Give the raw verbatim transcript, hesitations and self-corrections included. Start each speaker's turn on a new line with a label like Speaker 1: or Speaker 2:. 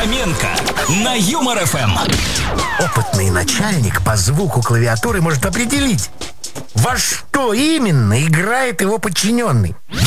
Speaker 1: Фоменко на Юмор эф эм.
Speaker 2: Опытный начальник по звуку клавиатуры может определить, во что именно играет его подчиненный.